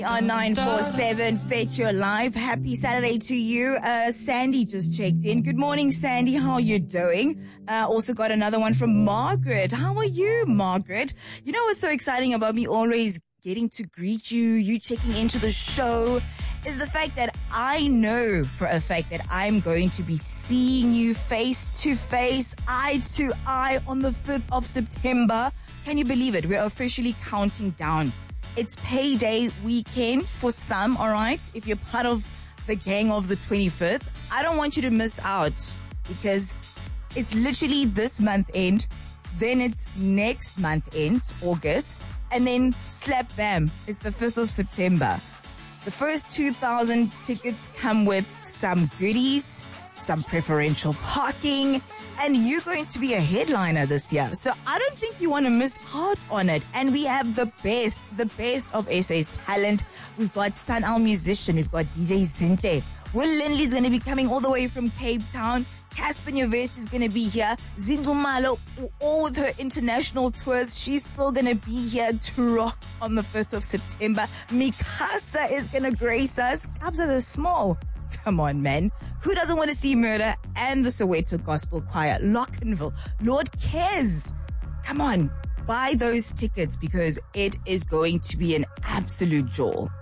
On 947 Fetch Your Life. Happy Saturday to you. Sandy just checked in. Good morning, Sandy. How are you doing? Also got another one from Margaret. How are you, Margaret? You know what's so exciting about me always getting to greet you, you checking into the show, is the fact that I know for a fact that I'm going to be seeing you face to face, eye to eye on the 5th of September. Can you believe it? We're officially counting down. It's payday weekend for some, all right? If you're part of the gang of the 25th, I don't want you to miss out because it's literally this month end, then it's next month end, August, and then slap bam, it's the 1st of September. The first 2,000 tickets come with some goodies, some preferential parking, and you're going to be a headliner this year. So I don't think you want to miss out on it. And we have the best of SA's talent. We've got Sun Al Musician. We've got DJ Zinte. Will Lindley's going to be coming all the way from Cape Town. Casper Nyovest is going to be here. Zinzumalo, all with her international tours, she's still going to be here to rock on the 5th of September. Mikasa is going to grace us. Kabza the Small. Come on, man. Who doesn't want to see Murder and the Soweto Gospel Choir? Lockenville. Lord Kez. Come on. Buy those tickets because it is going to be an absolute jewel.